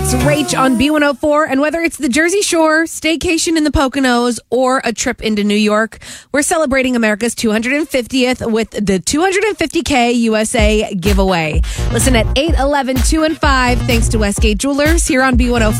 It's Rach on B104, and whether it's the Jersey Shore, staycation in the Poconos, or a trip into New York, we're celebrating America's 250th with the 250K USA giveaway. Listen at 8, 11, 2, and 5, thanks to Westgate Jewelers here on B104.